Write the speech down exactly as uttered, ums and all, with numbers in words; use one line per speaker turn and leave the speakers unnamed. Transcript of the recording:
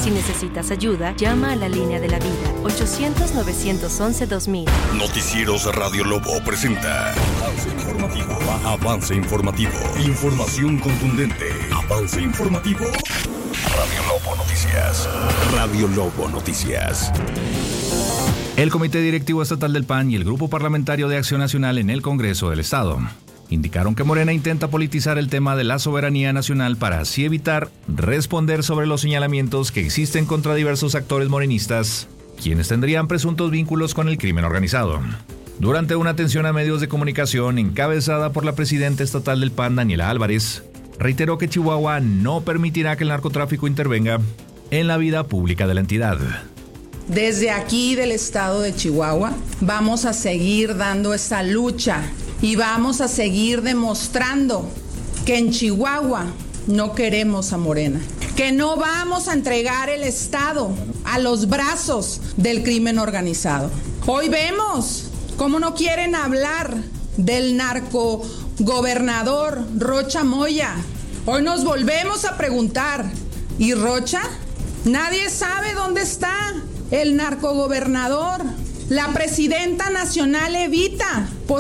Si necesitas ayuda, llama a la línea de la vida, ochocientos, novecientos once, dos mil.
Noticieros Radio Lobo presenta Avance Informativo. Avance Informativo. Información contundente. Avance Informativo. Radio Lobo Noticias. Radio Lobo Noticias.
El Comité Directivo Estatal del P A N y el Grupo Parlamentario de Acción Nacional en el Congreso del Estado indicaron que Morena intenta politizar el tema de la soberanía nacional para así evitar responder sobre los señalamientos que existen contra diversos actores morenistas, quienes tendrían presuntos vínculos con el crimen organizado. Durante una atención a medios de comunicación encabezada por la presidenta estatal del P A N, Daniela Álvarez, reiteró que Chihuahua no permitirá que el narcotráfico intervenga en la vida pública de la entidad.
Desde aquí del estado de Chihuahua vamos a seguir dando esa lucha y vamos a seguir demostrando que en Chihuahua no queremos a Morena, que no vamos a entregar el estado a los brazos del crimen organizado. Hoy vemos cómo no quieren hablar del narcogobernador Rocha Moya. Hoy nos volvemos a preguntar, ¿y Rocha? Nadie sabe dónde está el narcogobernador. La presidenta nacional evita